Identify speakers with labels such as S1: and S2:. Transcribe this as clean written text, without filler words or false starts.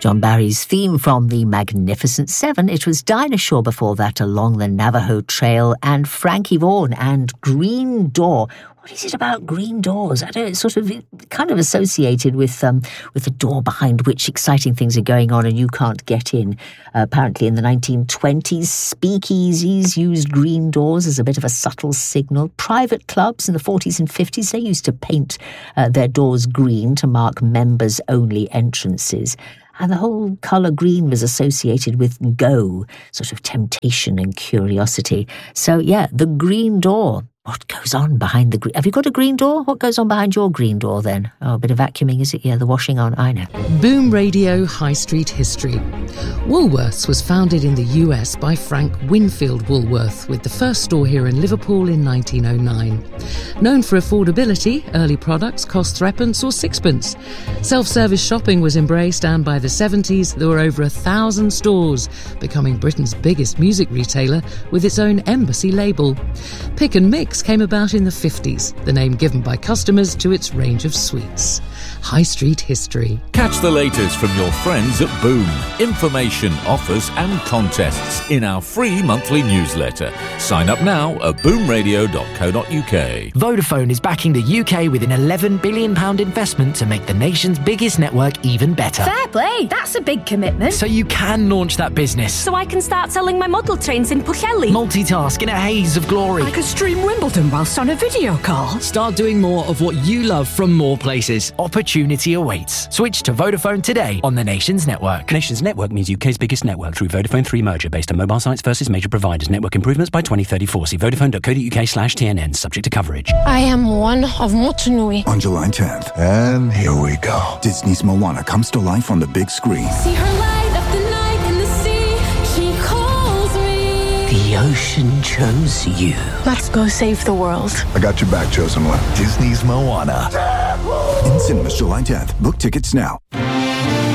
S1: John Barry's theme from The Magnificent Seven. It was Dinah Shore before that, Along the Navajo Trail, and Frankie Vaughan and Green Door. What is it about green doors? I don't know, it's sort of kind of associated with the door behind which exciting things are going on and you can't get in. Apparently in the 1920s, speakeasies used green doors as a bit of a subtle signal. Private clubs in the 40s and 50s, they used to paint their doors green to mark members-only entrances. And the whole colour green was associated with go, sort of temptation and curiosity. So, yeah, the green door. What goes on behind the green... Have you got a green door? What goes on behind your green door, then? Oh, a bit of vacuuming, is it? Yeah, the washing on, I know.
S2: Boom Radio High Street History. Woolworths was founded in the US by Frank Winfield Woolworth, with the first store here in Liverpool in 1909. Known for affordability, early products cost threepence or sixpence. Self-service shopping was embraced, and by the 70s there were over 1,000 stores, becoming Britain's biggest music retailer with its own embassy label. Pick and Mix came about in the 50s, the name given by customers to its range of sweets. High Street History.
S3: Catch the latest from your friends at Boom. Information, offers and contests in our free monthly newsletter. Sign up now at boomradio.co.uk.
S4: Vodafone is backing the UK with an £11 billion investment to make the nation's biggest network even better.
S5: Fair play, that's a big commitment.
S4: So you can launch that business.
S5: So I can start selling my model trains in Pwllheli.
S4: Multitask in a haze of glory.
S6: I could stream Wimbledon whilst on a video call.
S4: Start doing more of what you love from more places. Opportunity awaits. Switch to Vodafone today on the Nations Network.
S7: Nations Network means UK's biggest network through Vodafone 3 merger based on mobile sites versus major providers. Network improvements by 2034. See vodafone.co.uk/TNN. Subject to coverage.
S8: I am one of Motunui.
S9: On July 10th. And here we go. Disney's Moana comes to life on the big screen.
S8: See her light up the night in the sea. She calls me.
S4: The ocean chose you.
S8: Let's go save the world.
S9: I got your back, chosen one. Disney's Moana. In cinemas July 10th. Book tickets now.